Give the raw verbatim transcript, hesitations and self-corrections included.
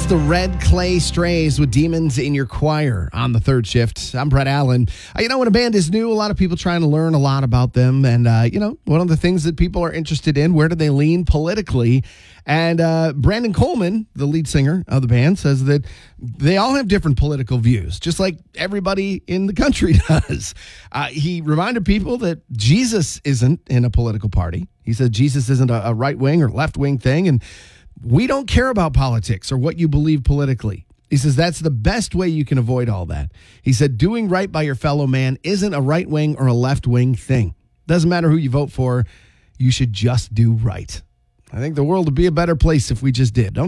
It's the Red Clay Strays with Demons in Your Choir on the third shift. I'm Brett Allen. Uh, you know, when a band is new, a lot of people trying to learn a lot about them. And, uh, you know, one of the things that people are interested in, where do they lean politically? And uh, Brandon Coleman, the lead singer of the band, says that they all have different political views, just like everybody in the country does. Uh, he reminded people that Jesus isn't in a political party. He said Jesus isn't a, a right-wing or left-wing thing, and we don't care about politics or what you believe politically. He says that's the best way you can avoid all that. He said doing right by your fellow man isn't a right-wing or a left-wing thing. Doesn't matter who you vote for. You should just do right. I think the world would be a better place if we just did. Don't